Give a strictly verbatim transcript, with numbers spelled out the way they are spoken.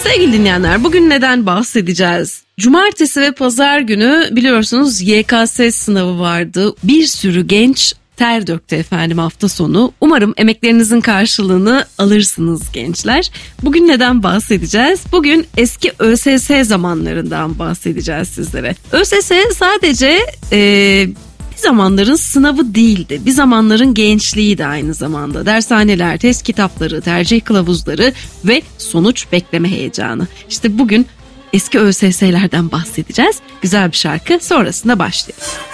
Sevgili dinleyenler, bugün neden bahsedeceğiz? Cumartesi ve pazar günü biliyorsunuz Y K S sınavı vardı. Bir sürü genç ter döktü efendim hafta sonu. Umarım emeklerinizin karşılığını alırsınız gençler. Bugün neden bahsedeceğiz? Bugün eski Ö S S zamanlarından bahsedeceğiz sizlere. Ö S S sadece ee, bir zamanların sınavı değildi. Bir zamanların gençliğiydi aynı zamanda. Dershaneler, test kitapları, tercih kılavuzları ve sonuç bekleme heyecanı. İşte bugün eski Ö S S'lerden bahsedeceğiz. Güzel bir şarkı sonrasında başlayalım.